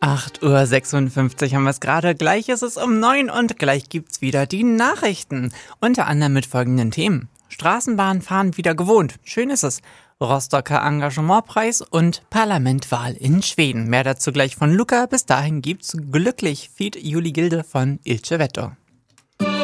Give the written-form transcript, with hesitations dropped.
8:56 Uhr haben wir es gerade. Gleich ist es um 9 und gleich gibt's wieder die Nachrichten. Unter anderem mit folgenden Themen. Straßenbahn fahren wieder gewohnt. Schön ist es. Rostocker Engagementpreis und Parlamentwahl in Schweden. Mehr dazu gleich von Luca. Bis dahin gibt's Glücklich, feat. Juli Gilde von Il Civetto.